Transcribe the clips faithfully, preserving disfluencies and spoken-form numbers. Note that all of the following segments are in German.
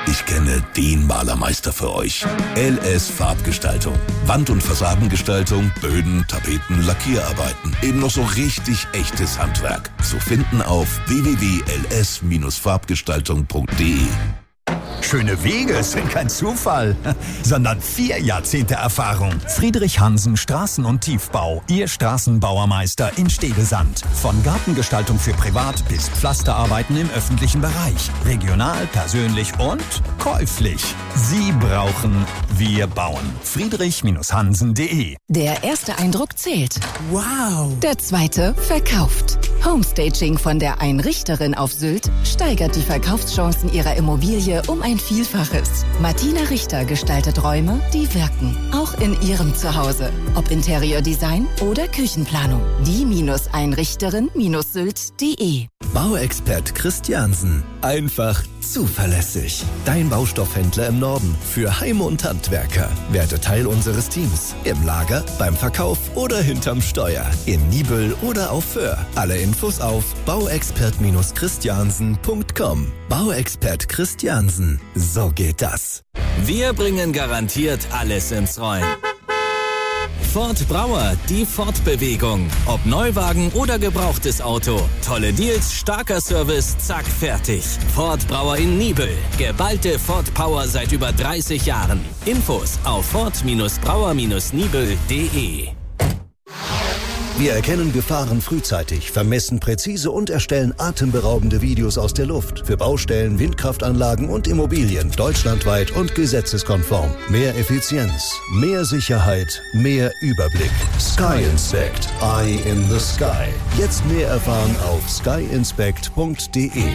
Ich kenne den Malermeister für euch. L S Farbgestaltung. Wand- und Fassadengestaltung, Böden, Tapeten, Lackierarbeiten. Eben noch so richtig echtes Handwerk. Zu finden auf w w w punkt l s farbgestaltung punkt d e. Schöne Wege sind kein Zufall, sondern vier Jahrzehnte Erfahrung. Friedrich Hansen Straßen- und Tiefbau. Ihr Straßenbauermeister in Stedesand. Von Gartengestaltung für Privat bis Pflasterarbeiten im öffentlichen Bereich. Regional, persönlich und käuflich. Sie brauchen, wir bauen. Friedrich Hansen punkt d e. Der erste Eindruck zählt. Wow. Der zweite verkauft. Homestaging von der Einrichterin auf Sylt steigert die Verkaufschancen ihrer Immobilie um ein Vielfaches. Martina Richter gestaltet Räume, die wirken. Auch in ihrem Zuhause. Ob Interieurdesign oder Küchenplanung. Die-Einrichterin Sylt punkt d e. Bauexpert Christiansen. Einfach zuverlässig. Dein Baustoffhändler im Norden für Heim- und Handwerker. Werde Teil unseres Teams. Im Lager, beim Verkauf oder hinterm Steuer. In Nibel oder auf Föhr. Alle Infos auf bauexpert christiansen punkt com. Bauexpert Christiansen. So geht das. Wir bringen garantiert alles ins Rollen. Ford Brauer, die Fortbewegung. Ob Neuwagen oder gebrauchtes Auto. Tolle Deals, starker Service, zack, fertig. Ford Brauer in Nibel. Geballte Ford Power seit über dreißig Jahren. Infos auf ford brauer nibel punkt d e. Wir erkennen Gefahren frühzeitig, vermessen präzise und erstellen atemberaubende Videos aus der Luft. Für Baustellen, Windkraftanlagen und Immobilien. Deutschlandweit und gesetzeskonform. Mehr Effizienz, mehr Sicherheit, mehr Überblick. Sky Inspect. Eye in the Sky. Jetzt mehr erfahren auf sky inspect punkt d e.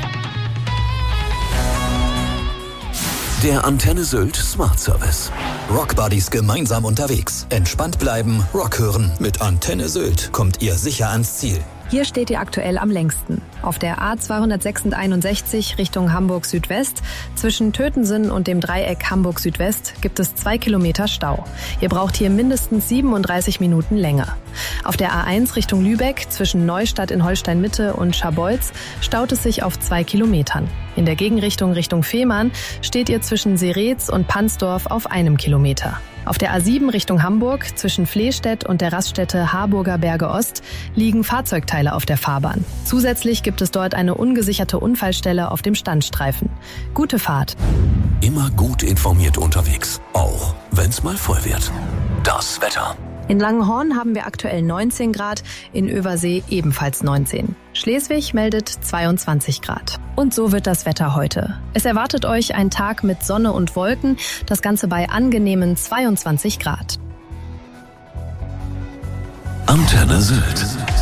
Der Antenne Sylt Smart Service. Rockbuddies gemeinsam unterwegs. Entspannt bleiben, Rock hören. Mit Antenne Sylt kommt ihr sicher ans Ziel. Hier steht ihr aktuell am längsten. Auf der A zweihundertsechsundeinundsechzig Richtung Hamburg Südwest. Zwischen Tötensen und dem Dreieck Hamburg Südwest gibt es zwei Kilometer Stau. Ihr braucht hier mindestens siebenunddreißig Minuten länger. Auf der A eins Richtung Lübeck zwischen Neustadt in Holstein-Mitte und Scharbeutz staut es sich auf zwei Kilometern. In der Gegenrichtung Richtung Fehmarn steht ihr zwischen Seretz und Pansdorf auf einem Kilometer. Auf der A sieben Richtung Hamburg zwischen Flehstedt und der Raststätte Harburger Berge Ost liegen Fahrzeugteile auf der Fahrbahn. Zusätzlich gibt es dort eine ungesicherte Unfallstelle auf dem Standstreifen. Gute Fahrt. Immer gut informiert unterwegs, auch wenn's mal voll wird. Das Wetter. In Langenhorn haben wir aktuell neunzehn Grad, in Översee ebenfalls neunzehn. Schleswig meldet zweiundzwanzig Grad. Und so wird das Wetter heute. Es erwartet euch ein Tag mit Sonne und Wolken, das Ganze bei angenehmen zweiundzwanzig Grad. Antenne Sylt.